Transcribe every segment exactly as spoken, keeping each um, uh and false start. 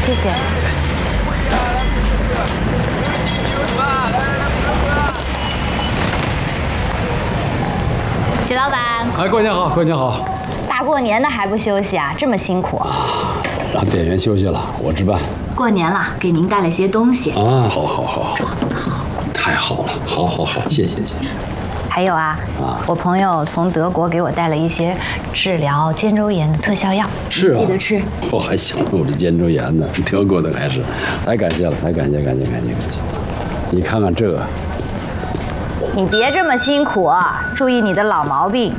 谢谢。徐老板， 哎，过年好，过年好。 大过年的还不休息啊？这么辛苦啊！ 让店员休息了，我值班。 过年了，给您带了些东西。 啊，好好好，装得好，太好了，好好好，谢谢谢谢。 还有啊，啊，我朋友从德国给我带了一些治疗肩周炎的特效药， 是啊， 记得吃。 我还想着我这肩周炎呢，德国的还是，太感谢了，太感谢，感谢，感谢，感谢。你看看这个。 你别这么辛苦啊，注意你的老毛病。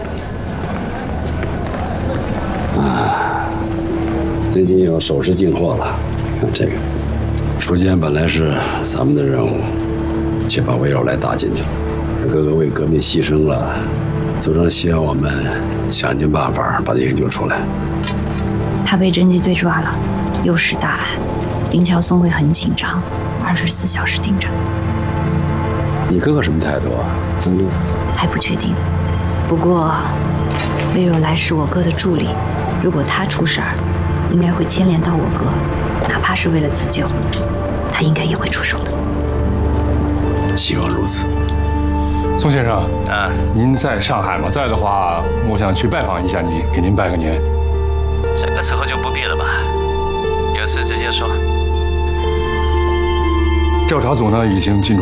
啊，最近有首饰进货了，看这个。书坚本来是咱们的任务，却把魏柔来搭进去了。他哥哥为革命牺牲了，组长希望我们想尽办法把他营救出来。 他被侦缉队抓了，又是大案，林乔松会很紧张，二十四小时盯着。 你哥哥什么态度啊？嗯， 还不确定。不过，魏若来是我哥的助理，如果他出事儿，应该会牵连到我哥，哪怕是为了自救，他应该也会出手的。 希望如此。 宋先生，啊，您在上海吗？在的话，我想去拜访一下你，给您拜个年。 这个时候就不必了吧，有事直接说。 调查组呢已经进驻。